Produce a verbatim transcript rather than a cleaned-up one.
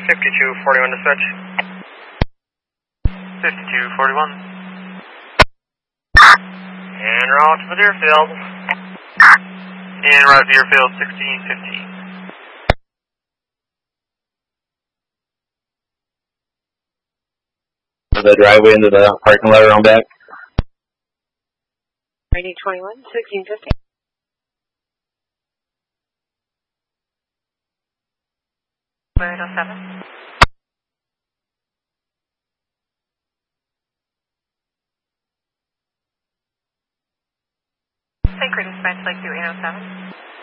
fifty-two forty-one dispatch. fifty-two forty-one. And route to the Deerfield. And route to Deerfield sixteen fifteen. The driveway into the parking lot around back. ninety twenty-one, sixteen fifty. eight oh seven. Synchronous dispatch, like through eight oh seven.